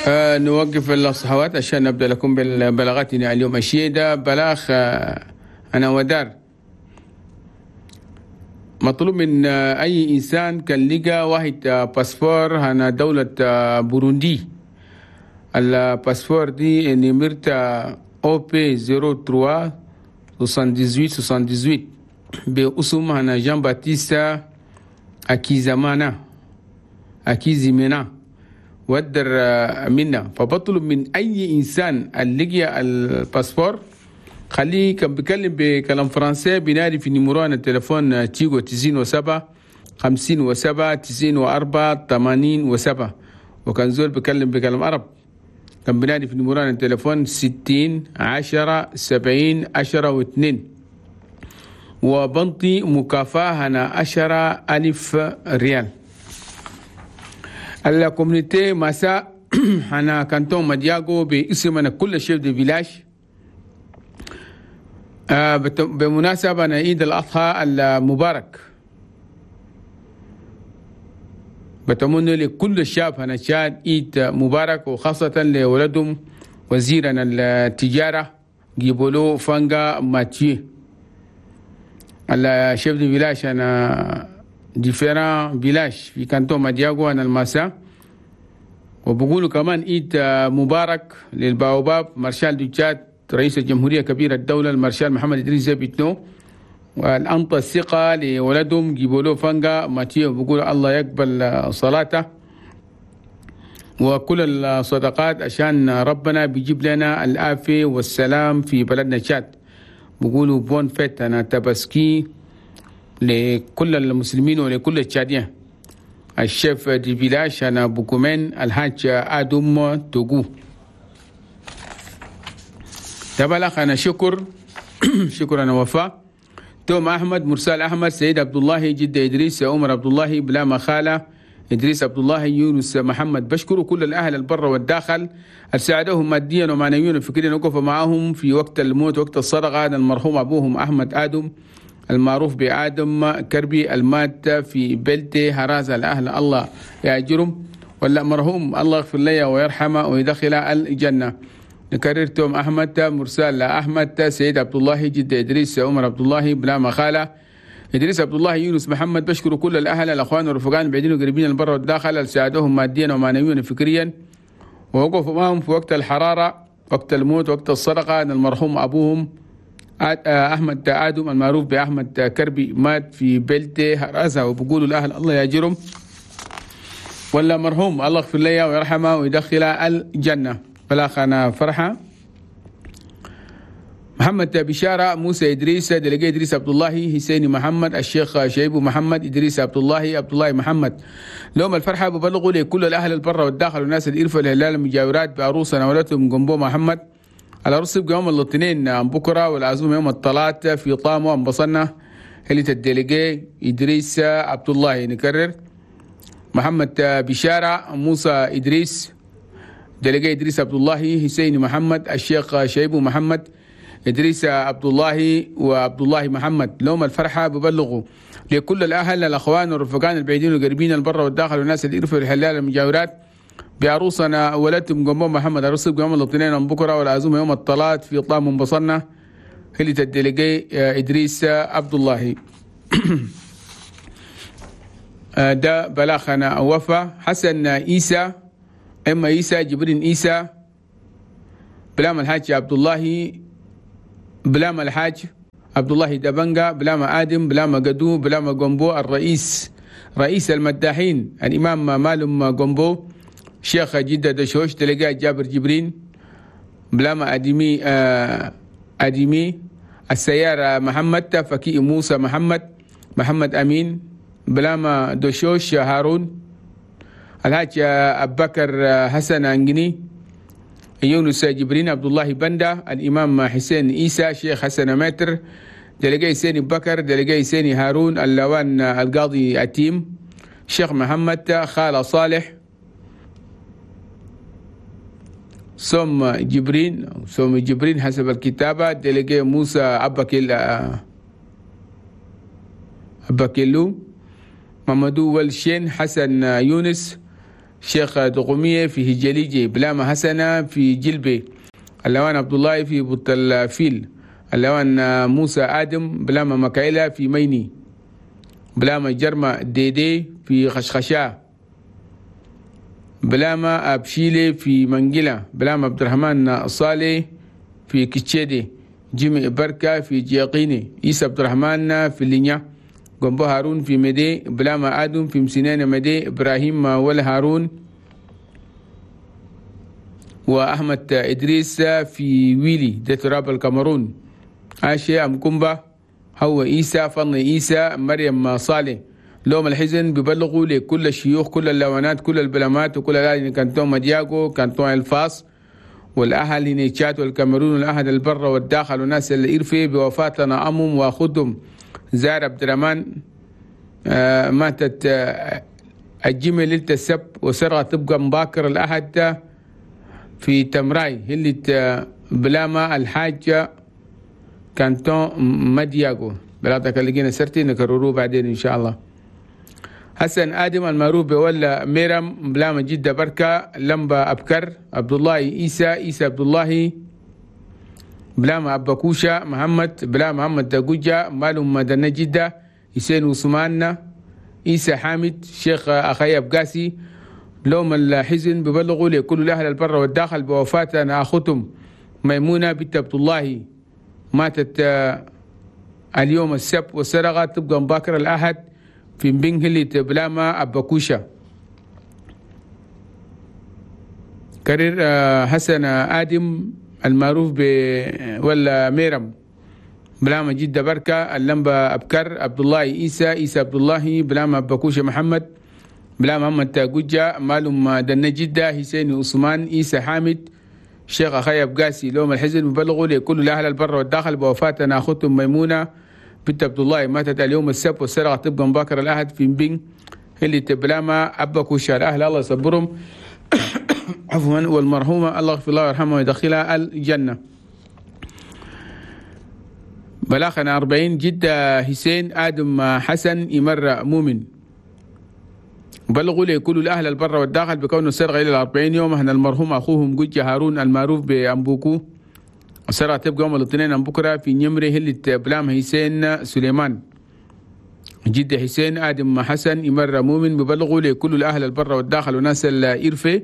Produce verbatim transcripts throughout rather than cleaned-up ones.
آه نوقف الصحوات عشان نبدأ لكم بالبلاغات اليوم. الشيء بلاغ آه أنا ودار مطلوب من آه أي إنسان كان لقى واحد آه باسبور هنا دولة آه بوروندي. الباسبور دي نمرة أو بي صفر ثلاثة ثمانية ثمانية ثمانية باسم هنا جان باتيستا أكيزمانا أكيزمنا ودر منا. فبطلب من أي إنسان اللي لقي الباسبور خليه كان بيكلم بكلام فرنسي بنادي في نمران التليفون تيجو تسعين وسبعة خمسين وسبعة تسعين وأربعة ثمانين وسبعة. وكان زول بيكلم بكلام عرب كان بنادي في نمران التليفون ستين عشرة سبعين عشرة واثنين. وبنطي مكافأة هنا عشرة ألف ريال. الكوميونيتي مساء هنا كانتون مدياغو باسمنا كل شيف دي فيلاش آه بمناسبة عيد الأضحى المبارك. بتمنى لكل الشعب هنا شاد عيد مبارك وخاصة لولدهم وزيرنا التجارة جيبولو فانغا ماتيو. الشيف دي فيلاش أنا ديفيران فيلاش في كانتون مدياغو أنا المساء. وبقولوا كمان عيد مبارك للباوباب مارشال دو تشاد رئيس الجمهورية كبير الدولة المارشال محمد إدريس بيتنو والأنطى الثقة لولدهم جيبولو فانغا ماتيو. بقولوا الله يقبل صلاته وكل الصدقات عشان ربنا بيجيب لنا العافية والسلام في بلدنا تشاد. بقولوا بون فيت أنا تبسكي لكل المسلمين ولكل التشاديين. الشيف دي فيلاش أنا بوكومين الحاج آدم توغو. تبلغ أنا شكر شكر أنا وفاء توم أحمد مرسال أحمد سيد عبد الله جد إدريس عمر عبد الله بلا مخالة إدريس عبد الله يونس محمد. بشكر كل الأهل البر والداخل ساعدوهم ماديا ومعنويا وفكريا وقف معهم في وقت الموت وقت الصدقة. المرحوم أبوهم أحمد آدم المعروف بآدم كربي المات في بلدة هرازة. الأهل الله يأجرهم ولا مرحوم الله يغفر له ويرحمه ويدخل الجنة. نكرر توم أحمد مرسال أحمد سيد عبد الله جد إدريس عمر عبد الله بلا مخالة إدريس عبد الله يونس محمد. بشكر كل الأهل الأخوان والرفقان البعيدين والقريبين البر والداخل ساعدوهم ماديا ومعنويا وفكريا ووقفوا معهم في وقت الحرارة وقت الموت وقت الصدقة. المرحوم أبوهم أحمد آدم المعروف بأحمد كربي مات في بلدة هرازة. وبقولوا الأهل الله يأجرهم ولا مرحوم الله يغفر له ويرحمه ويدخل الجنة. بلاخنا فرحة محمد بشارة موسى إدريس دلقي إدريس عبد الله حسيني محمد الشيخ شيبو محمد إدريس عبد الله عبد الله محمد. لهم الفرحة ببلغوا لكل الأهل البر والداخل والناس اللي يرفوا الهلال المجاورات بعروسنا ولدهم جنبو محمد. العروس يبقى يوم الاثنين بكرة والعزومة يوم الثلاث في طامو انبصنا هلة الدلقي إدريس عبد الله. نكرر محمد بشارة موسى إدريس دلقي إدريس عبد الله حسيني محمد الشيخ شيبو محمد إدريس عبد الله وعبد الله محمد. لهم الفرحة ببلغوا لكل الأهل الأخوان والرفقان البعيدين والقريبين البر والداخل والناس اللي يرفوا الحلال المجاورات بعروسنا ولدتهم جنبو محمد. عروس يوم الاثنين من بكرة والعزومة يوم الثلاث في طام انبصرنا هلة الدلقي إدريس عبد الله. ده بلاخنا وفا حسن عيسى اما عيسى جبرين عيسى بلام الحاج عبد الله بلام الحاج عبد الله دبنجا بلام آدم بلام قدو بلام قنبو الرئيس رئيس المداحين الإمام مالم قنبو شيخ جدة دشوش تلقى جابر جبرين بلام أدمي آه أدمي السيارة محمد فكي موسى محمد محمد أمين بلام دشوش هارون الحاج أبو بكر حسن أنجني يونس جبرين عبد الله بندا الإمام حسين عيسى شيخ حسن ماتر دلقي سيني بكر دلقي سيني هارون اللوان القاضي أتيم شيخ محمد خالة صالح سوم جبرين سوم جبرين حسب الكتابة دلقي موسى أبكيل أبكيلو محمدو والشين حسن يونس شيخ دقومية في هجليجي، بلامة حسنة في جلبي، اللوان عبد الله في بطلفيل، اللوان موسى آدم بلامة مكايلة في ميني، بلامة جرمة ديدي في خشخشاه، بلامة أبشيلي في منجلة، بلامة عبد الرحمن صالح في كتشيدي، جيمي بركة في جيقيني، عيسى عبد الرحمن في اللينيا، قنبو هارون في مدي، بلامة آدم في مسنين مدي، إبراهيم ولا هارون وأحمد إدريس في ويلي ده تراب الكاميرون، عاشي أمكمبا هو عيسى فضل عيسى مريم صالح. لوم الحزن ببلغوا لكل الشيوخ كل اللوانات كل البلامات وكل الأهل كانتون مدياغو كانتون الفاس والأهل هنيتشات والكاميرون والأهل البر والداخل والناس اللي إرفي بوفاتنا أمم وأخدهم زار عبد الرحمن آه ماتت آه الجمعة ليلة السبت وسرعة تبقى مباكر الأحد في تمراي اللي بلامة الحاجة كانتون مدياغو بلاتك اللي جينا سرتي نكرروه بعدين إن شاء الله. حسن آدم المعروف بولا ميرم بلامة جدة بركة لمبا أبكر عبد الله عيسى عيسى عبد الله بلامة أبكوشة محمد بلا محمد داقوجة مالهم مدنة جدة حسين وسمان عيسى حامد شيخ أخي أبقاسي. لوم الحزن ببلغوا لكل أهل البر والداخل بوفاتنا أخوتهم ميمونة بنت عبد الله ماتت اليوم السبت والسرقة تبقى مباكر الأحد في بنهلي بلامة أبكوشة. كرير حسن آدم المعروف ب ولا ميرم بلامة جدة بركة اللمبة أبكر عبد الله عيسى عيسى عبد الله بلامة أبكوشة محمد بلا محمد تاقوجة مالهم دنة جدة حسين عثمان عيسى حامد شيخ أخي أبقاسي. لوم الحزن مبلغوا لكل أهل البر والداخل بوفاتنا أخوتهم ميمونة بنت عبد الله ماتت اليوم السبت والسرقة تبقى مباكر الأحد في مبين اللي تبلامة أبكوشة. الأهل الله يصبرهم عفوا والمرحومة الله يغفر الله ويرحمها ويدخلها الجنة. بلاغنا أربعين جدة حسين آدم حسن إمر مؤمن بلغوا لكل الأهل البر والداخل بكون السرقة إلى الأربعين يوم أن المرحوم أخوهم جوجة هارون المعروف بأمبوكو. السرقة تبقى يوم الاثنين أم بكرة في نمري هلة بلام حسين سليمان جدة حسين آدم حسن إمر مؤمن ببلغوا لكل الأهل البر والداخل وناس الإرفة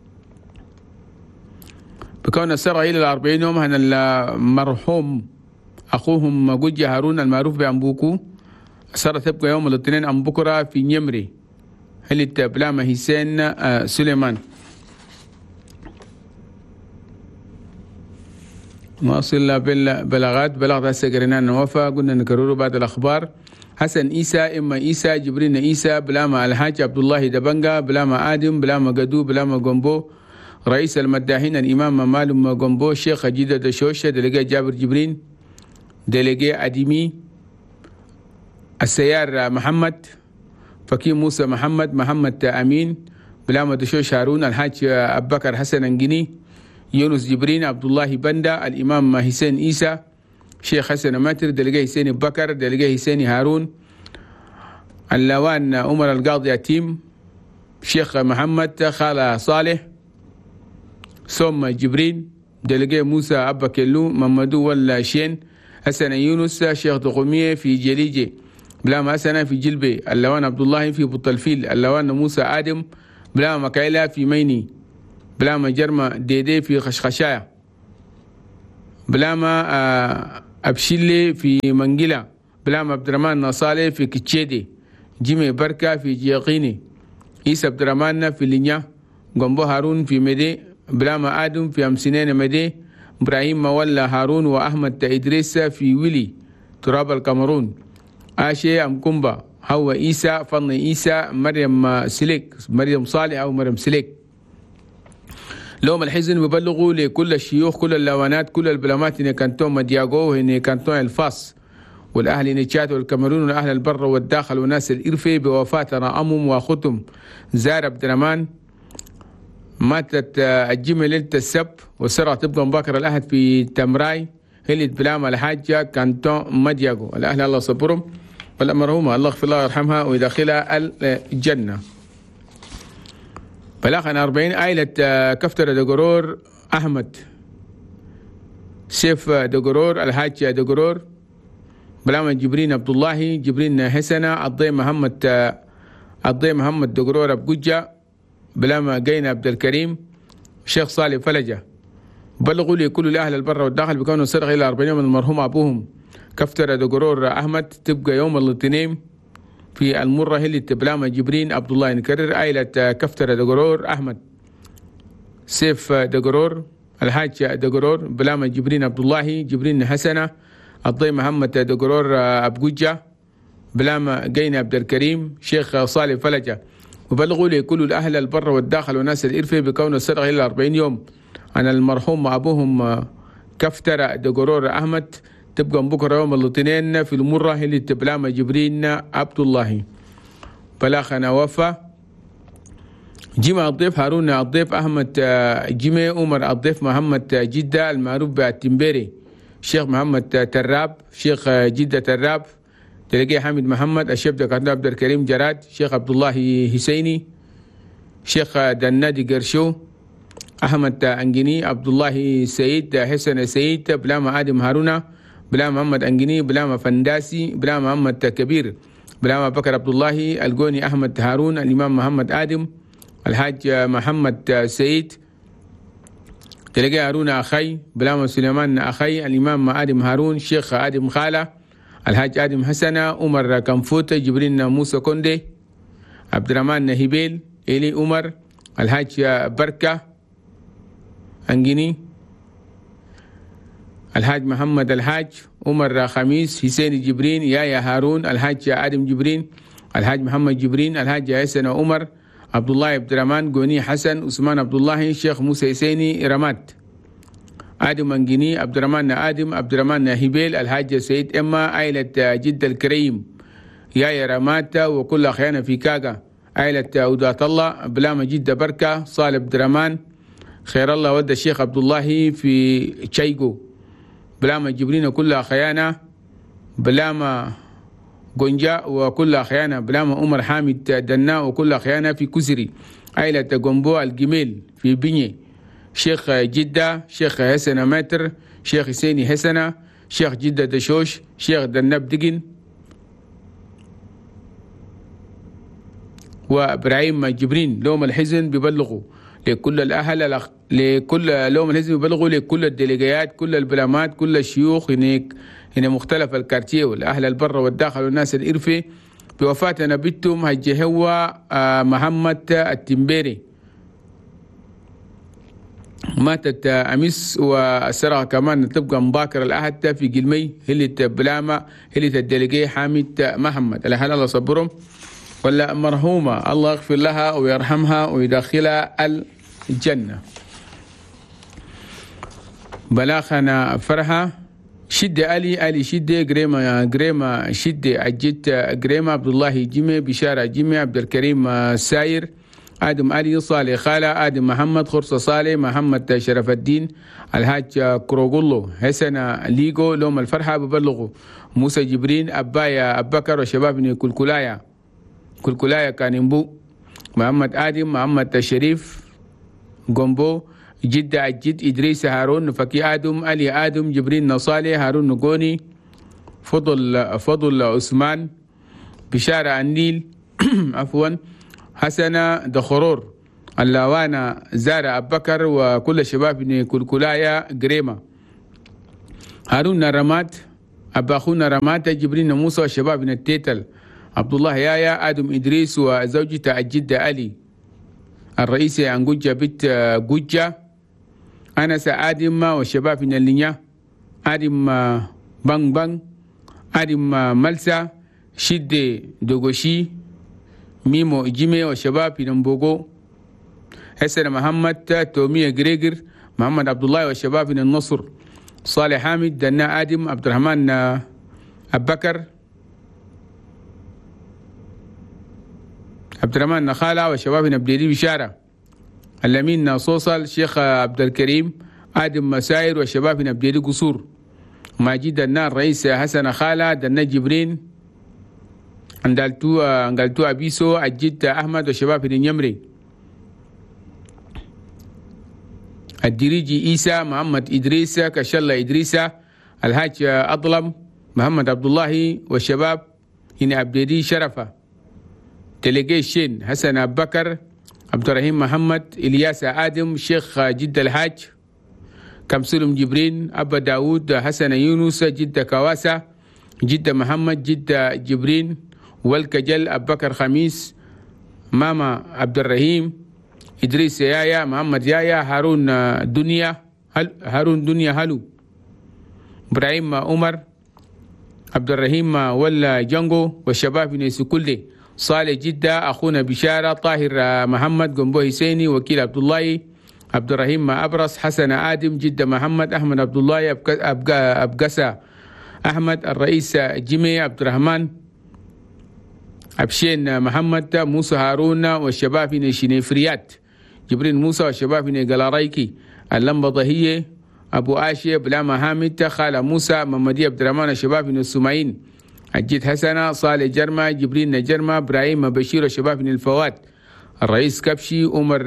بكون السرقة إلى الأربعين يوم أن المرحوم أخوهم جوجة هارون المعروف بأمبوكو. السرقة تبقى يوم الاثنين أم بكرة في نمري هلة بلام حسين سليمان. ما وصلنا بالبلاغات بلغت هسه قرينا نوفى قلنا نكرره بعد الأخبار. حسن عيسى إما عيسى جبرين عيسى بلامة الحاج عبد الله دبنجا بلامة آدم بلامة قدو بلامة قنبو رئيس المداحين الإمام مالم قنبو الشيخ جيدة دشوشة دلقاء جابر جبرين دلقاء أديمي السيار محمد فكيم موسى محمد محمد أمين بلامة دشوش هارون الحاج أبو بكر حسن انجني يونس جبرين عبد الله بندا الإمام حسين عيسى شيخ حسن ماتر دلقاء حسين أبو بكر دلقاء حسين هارون اللوان عمر القاضي أتيم شيخ محمد خالة صالح ثم جبرين دلقاء موسى أبا كلو محمدو ولا شين حسن يونس شيخ دقومية في جليجي بلام حسنة في جلبي اللوان عبد الله في بطلفيل اللوان موسى آدم بلام مكايلة في ميني بلام جرمة ديدي في خشخشايا بلام أبشيلي في منجلة بلام عبد الرحمن صالح في كتشيدي جيمي بركة في جيقيني عيسى عبد الرحمن في لينيا قنبو هارون في مدي بلام آدم في أمسنين مدي إبراهيم ولا هارون وأحمد إدريس في ويلي تراب الكاميرون آشي أمكمبا هو عيسى فضل عيسى مريم سليك مريم صالح أو مريم سليك. لوم الحزن ببلغوا لكل الشيوخ كل اللوانات كل البلامات إن كانتون مدياغو إن كانتون الفاس والأهل إن تشات والكاميرون والأهل البر والداخل وناس الإرفي بوفاتنا أمم وأخوتهم زار عبد الرحمن ماتت الجمعة ليلة السبت والسرعة تبقى مباكر الأحد في تمراي هلة بلام الحاجة كانتون مدياغو. الأهل الله صبرهم والمرحومة الله يغفر الله ويرحمها ويدخلها الجنة. بلاغنا أربعين عائلة كفتر دقرور أحمد سيف دقرور الحاج دقرور بلاما جبرين عبد الله جبرين حسنة الضي محمد الضي محمد دقرور أبقجة بلاما قين عبد الكريم شيخ صالح فلجة. بلغوا لي كل الأهل البر والداخل بكونه سرق إلى أربعين يوم من المرحوم أبوهم كفتر دقرور أحمد تبقى يوم الاثنين في المرة هلي بلاما جبرين عبد الله. نكرر عائلة كفتر دقرور أحمد سيف دقرور الحاج دقرور بلاما جبرين عبد الله جبرين حسنة الضي محمد دقرور أبقجة بلاما قين عبد الكريم شيخ صالح فلجة. وبلغوا لي كل الأهل البر والداخل وناس الإرفة بكون السرق إلى أربعين يوم عن المرحوم أبوهم كفتر دقرور أحمد تبقى بكرة يوم الاثنين في المرة اللي تبلاما جبرين عبد الله. بلاغنا وفا جمع الضيف هارون الضيف أحمد جمع عمر الضيف محمد جدة المعروف بالتمبيري شيخ محمد تراب شيخ جدة تراب تلقي حامد محمد الشيخ دكتور عبد الكريم جراد شيخ عبد الله حسيني شيخ دنادي قرشو أحمد أنجني عبد الله سيد حسن سيد بلاما آدم هارون بلاما محمد أنجني بلاما فنداسي بلاما محمد كبير بلاما بكر عبد الله القوني أحمد هارون الإمام محمد آدم الحاج محمد سيد تلقي هارون أخي بلاما سليمان أخي الإمام آدم هارون شيخ آدم خالة الحاج آدم حسنة عمر كنفوت جبرين موسى كوندي عبد الرحمن نهيبيل إلي عمر الحاج بركة أنجني الحاج محمد الحاج عمر خميس حسين جبرين يايا هارون الحاج آدم جبرين الحاج محمد جبرين الحاج حسن عمر عبد الله عبد الرحمن قوني حسن عثمان عبد الله شيخ موسى حسيني رمات آدم أنجني عبد الرحمن آدم عبد الرحمن هبيل الحاج سيد إما عائلة جد الكريم يايا رمات وكل أخيانا في كاغا عائلة أودات الله بلاما جد بركة صالح عبد الرحمن خير الله ود الشيخ عبد الله في تشايجو بلاما جبرين كل أخيانا بلاما قنجا وكل أخيانا بلاما عمر حامد دنا وكل أخيانا في كسري عائلة قنبو الجميل في بني شيخ جدة شيخ حسن ماتر شيخ حسيني حسنة شيخ جدة دشوش شيخ دناب دقن وإبراهيم جبرين لوم الحزن ببلغوا لكل الأهل لكل لوم الحزن ببلغوا لكل الديليجيات كل البلامات كل الشيوخ هناك هنا مختلف الكارتيه والأهل البر والداخل والناس الإرفي بوفاة نبيتهم هجي هو محمد التمبيري ماتت أمس وسرها كمان تبقى مباكر الأحد في قلمي هلة بلاما هلة الديليجي حامد محمد الأهل الله صبرهم ولا مرحومة الله يغفر لها ويرحمها ويدخلها الجنة. بلاخنا فرحة شدة علي علي شدة جريمة جريمة شدة أجت جريمة عبد الله جيمي بشارة جيمي عبد الكريم ساير آدم علي صالح خالة آدم محمد خرصة صالح محمد شرف الدين الحاج كروغولو حسن ليغو لوم الفرحة ببلغوا موسى جبرين أبايا أبكر وشباب كلكلايا كلكلايا كانبو محمد آدم محمد شريف قنبو جدة الجد إدريس هارون فكي آدم علي آدم جبرين نصالي هارون نقوني فضل فضل عثمان بشارة النيل عفوا حسنة دخرور اللاوانا زارة أبكر وكل شباب كلكلايا قريمة هارون رمات أبا أخونا رمات جبرين موسى وشباب التيتل عبد الله يايا آدم إدريس وزوجته الجدة علي الرئيسة عن جوجة بيت جوجة أنس آدم وشباب اللينيا آدم بان بان آدم ملسا شدة دوغوشي ميمو جيمي وشباب نمبوغو حسن محمد تومية جريجر محمد عبد الله وشباب النصر صالح حامد دنا آدم عبد الرحمن أبكر عبد الرحمن نخالة وشباب نبديدي بشارة الأمين صوصل شيخ عبد الكريم آدم مساير وشباب نبديدي قصور ماجد النار رئيس حسن خالة دنا جبرين عندالتو عندالتو أبيسو الجد أحمد وشباب النمري الدريجي عيسى، محمد إدريس كشلة إدريس، الحاج أظلم محمد عبد الله والشباب هنا عبدي شرفة، ديليجيشن حسن أبو بكر، عبد الرحيم محمد، إلياس آدم، شيخ جدة الحاج، كمسلم جبرين، أبا داود، حسن يونس، جدة كواسة، جدة محمد، جدة جبرين، والكجل، أبو بكر خميس، ماما عبد الرحيم، إدريس يايا، محمد يايا، هارون دنيا هل هارون دنيا هلو، إبراهيم عمر، عبد الرحيم ولا جنجو، والشباب نيسو كله، صالح جدة، أخونا بشارة، طاهر محمد، قنبو حسيني، وكيل عبد الله، عبد الرحيم أبرص، حسن آدم، جدة محمد، أحمد عبد الله، أبقسة أحمد، الرئيس جيمي، عبد الرحمن، أبشين محمد، موسى هارون، والشباب في شنيفريات، جبرين موسى، والشباب في قلارايكي، اللمبة ضهية، أبو آشية، بلامة حامد، خالة موسى، محمدية عبد الرحمن، الشباب في السمعين، عجيت حسنة، صالح جرمة، جبرين نجرمة، إبراهيم بشير، الشباب في الفوات، الرئيس كبشي، عمر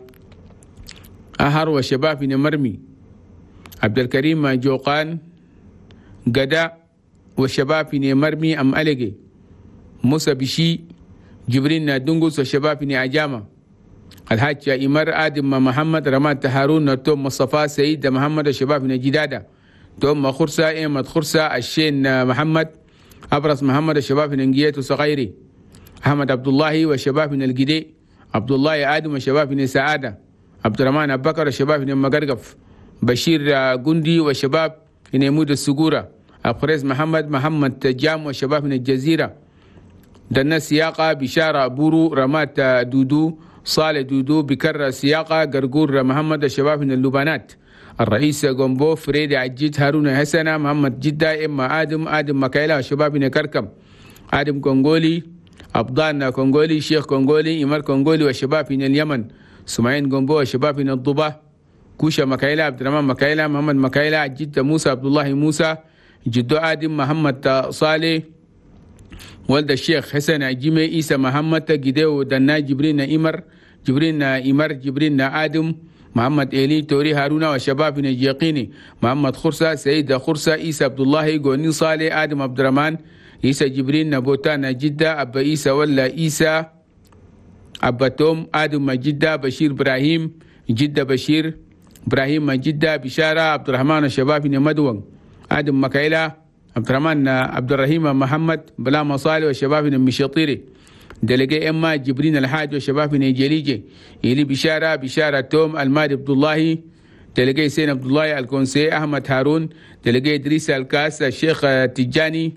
أهر، والشباب في مرمي، عبد الكريم جوقان، قدا، والشباب في مرمي أم ألقي، موسى بشي، جبرين دنقس، والشباب في عجامة، الحاج إمر آدم محمد، رمات هارون، توم مصطفى، سيد محمد، الشباب في جدادة، توم خرسة، إيمت خرسة، الشين محمد، أبرص محمد، الشباب في نجية وصغيري، أحمد عبد الله، والشباب في الجدي، عبد الله آدم، والشباب في سعادة، عبد الرحمن أبو بكر، الشباب في مقرقف، بشير قندي، والشباب في نمود السقورة، أبرز محمد، محمد جام، والشباب في الجزيرة، دنا سياقة، بشارة بورو، رمات دودو، صالح دودو، بكر سياقة، قرقور محمد، الشباب في اللبنات، الرئيس قنبو، فريد عجيت، هارون حسنة، محمد جدة، إما آدم، آدم مكايلة، الشباب في كركم، آدم كونغولي، أبضان كونغولي، شيخ كونغولي، إمار كونغولي، والشباب في اليمن، سمعين قنبو، والشباب في الضبة، كوشا مكايلة، عبد الرحمن مكايلة، محمد مكايلة، عجيت موسى، عبد الله موسى، جدو آدم، محمد صالح، ولد الشيخ حسن عجيمي، عيسى محمد، جديو دنا، جبرين إمر، جبرين إمر، جبرين آدم، محمد إلي، توري هارون، والشباب في اليقيني، محمد خرسة، سيد خرسة، عيسى عبد الله، قوني صالح، آدم عبد الرحمن، عيسى جبرين، نبوتان جدة، أبا عيسى ولا عيسى، أبا توم، آدم جدة، بشير إبراهيم، جدة بشير إبراهيم جدة، بشارة عبد الرحمن، الشباب في مدون، آدم مكايلة، عبد الرحمن عبد الرحيم محمد، بلا مصالح، والشباب في المشيطيري، دلقي إما جبرين الحاج، والشباب في نيجيليجي، إلي بشارة، بشارة توم، المادي عبد الله، دلقي سين عبد الله، الكونسي أحمد هارون، دلقي إدريس الكاس، الشيخ تجاني،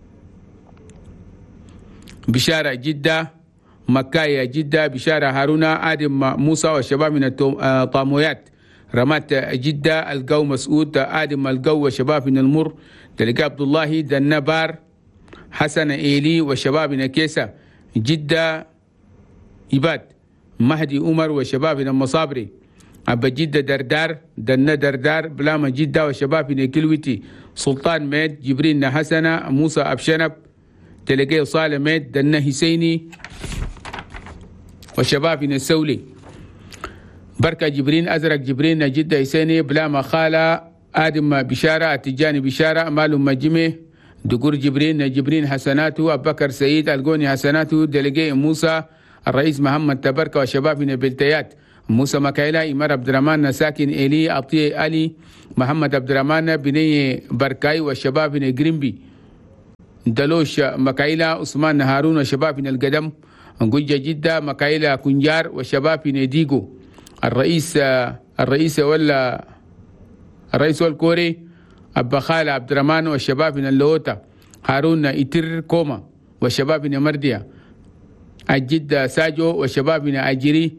بشارة جدة، مكاية جدة، بشارة هارون، آدم موسى، والشباب من الطامويات، رمات جدة، القو مسعود، آدم القو، والشباب من المر، دلقي عبد الله، دنبار، حسن إيلي، والشباب من كيسة، جدة إباد، مهدي عمر، والشباب من المصابري، أبا جدة دردار، دنا دردار، بلام جدة، والشباب من كلوتي، سلطان ميد، جبرين حسنة، موسى أبشنب، دلقي صالح ميد، دنا حسيني، والشباب من السولي، بركة جبرين، أزرق جبرين، جدة حسيني، بلام خالة، آدم بشارة، التجاني بشارة، مالو مجمع، دقور جبرين، جبرين حسناته، أبو بكر سيد، القوني حسناته، دلقي موسى، الرئيس محمد تبركة، والشباب من بلتيات، موسى مكايلة، إمار عبد الرحمن، ساكن إلي، عطية علي، محمد عبد الرحمن، بني بركاي، والشباب من جريمبي، دلوش مكايلة، عثمان هارون، والشباب من القدم، نقوجة جدة، مكايلة كنجار، والشباب من ديجو، الرئيس الرئيس ولا الرئيس والكوري، أبا خالة عبد الرحمن، والشباب من اللوطة، هارون إتر كوما، والشباب من مرديا، الجد ساجو، والشباب من أجري،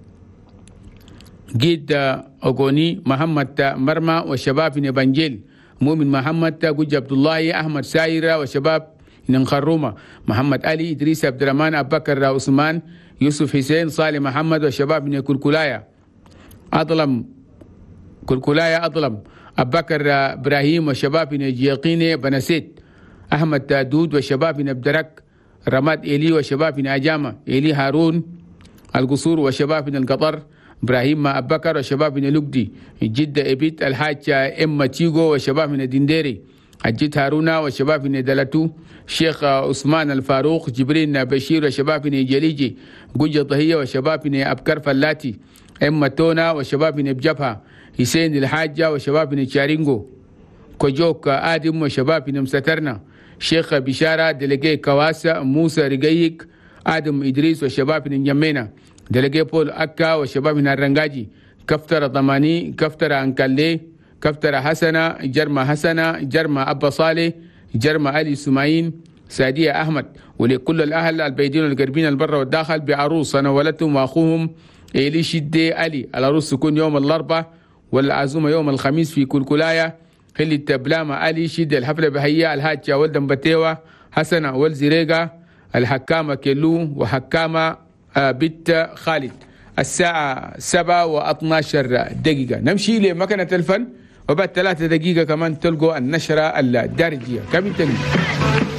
جد أغوني، محمد مرمى، والشباب من بنجيل، مؤمن محمد، قج عبد الله، أحمد سايرة، والشباب من خرومة، محمد علي، إدريس عبد الرحمن، أبو بكر عثمان، يوسف حسين، صالح محمد، والشباب من كلكلايا، أظلم كلكلايا، أظلم أبو بكر إبراهيم، والشباب من جيقيني، بنسيت، أحمد داود، والشباب من بدرك، رماد إيلي، والشباب من أجامة، إيلي هارون القصور، والشباب من القطر، إبراهيم أبو بكر وشباب من لقدي، جدة إبيت الحاج إما تيغو وشباب من دنديري، الجد هارونا وشباب من دلتو، شيخ عثمان الفاروق، جبرين بشير وشباب من جليجي، قنجة طهية وشباب من أبكر فلاتي، إما تونا وشباب من بجبهة، حسين الحاجة وشباب من شارينغو، كوجوك آدم وشباب من مسترنا، شيخ بشارة دلقي كواسة، موسى رقيق، آدم إدريس وشباب من جمينا، دلقي بول أكا وشباب من الرنجاجي، كفتر ضماني، كفتر أنكالي، كفتر حسنة، جرمى حسنة، جرمى أبا صالح، جرمى علي سماعين، سادية أحمد، ولكل الأهل البيدين والقربين البر والداخل بعروس أنا ولدتهم وأخوهم إلي شدي علي. العروس تكون يوم الأربعاء والعزومة يوم الخميس في كلكلاية. هل التبلامة علي شد الحفلة بهية الحاج ولد بتيوة حسنة والزريقة الحكامة كيلو وحكامة بنت خالد. الساعة سبعة واثناشر دقيقة. نمشي لمكنة الفن وبعد ثلاثة دقيقة كمان تلقوا النشرة الدارجية. كم تنجي